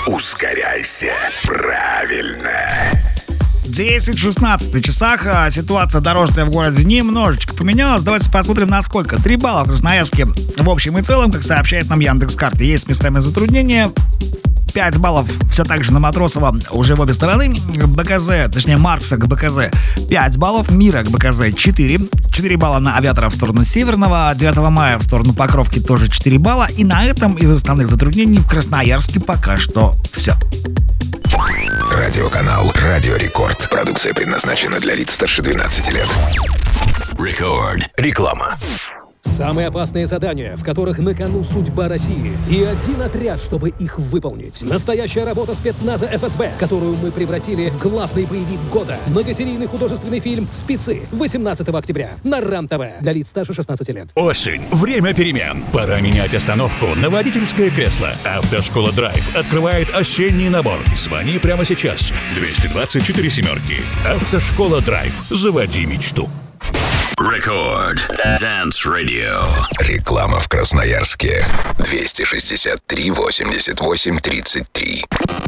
Ускоряйся. Правильно. 10:16 на часах. Ситуация дорожная в городе немножечко поменялась. Давайте посмотрим, насколько. 3 балла в Красноярске в общем и целом, как сообщает нам Яндекс.Карты. Есть местами затруднения. 5 баллов все так же на Матросова уже в обе стороны. БКЗ, точнее Маркса к БКЗ 5 баллов, Мира к БКЗ 4. 4 балла на Авиатора в сторону Северного, 9 мая в сторону Покровки тоже 4 балла. И на этом из основных затруднений в Красноярске пока что все. Радиоканал «Радио Рекорд». Продукция предназначена для лиц старше 12 лет. Рекорд. Реклама. Самые опасные задания, в которых на кону судьба России. И один отряд, чтобы их выполнить. Настоящая работа спецназа ФСБ, которую мы превратили в главный боевик года. Многосерийный художественный фильм «Спецы» 18 октября на РАН-ТВ. Для лиц старше 16 лет. Осень. Время перемен. Пора менять остановку на водительское кресло. Автошкола «Драйв» открывает осенний набор. Звони прямо сейчас. 224 семерки. Автошкола «Драйв». Заводи мечту. Рекорд. Dance Radio. Реклама в Красноярске. 263 88 33.